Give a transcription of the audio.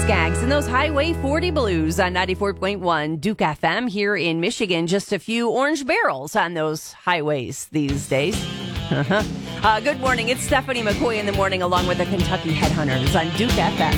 Skaggs and those Highway 40 Blues on 94.1 Duke FM here in Michigan. Just a few orange barrels on those highways these days. Good morning. It's Stephanie McCoy in the morning along with the Kentucky Headhunters on Duke FM.